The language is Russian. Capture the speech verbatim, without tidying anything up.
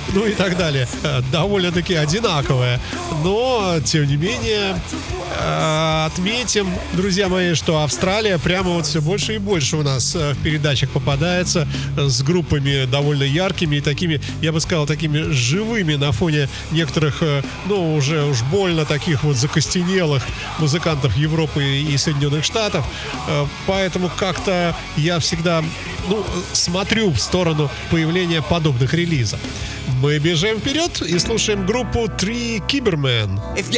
ну и так далее, довольно-таки одинаковая. Но, тем не менее, отметим, друзья мои, что Австралия прямо вот все больше и больше у нас в передачах попадается с группами довольно яркими и такими, я бы сказал, такими живыми на фоне некоторых, ну, уже уж больно таких вот закостенелых музыкантов Европы и Соединенных Штатов. Поэтому как-то я всегда, ну, смотрю в сторону появления подобных релизов. Мы бежим вперед и слушаем группу Three Cybermen. If you